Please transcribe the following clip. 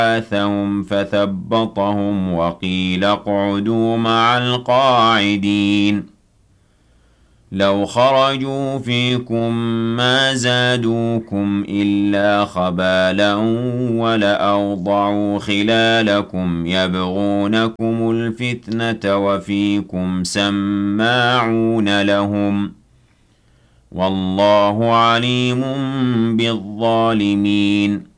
بعثهم فثبطهم وقيل اقعدوا مع القاعدين لو خرجوا فيكم ما زادوكم إلا خبالا ولأوضعوا خلالكم يبغونكم الفتنة وفيكم سماعون لهم والله عليم بالظالمين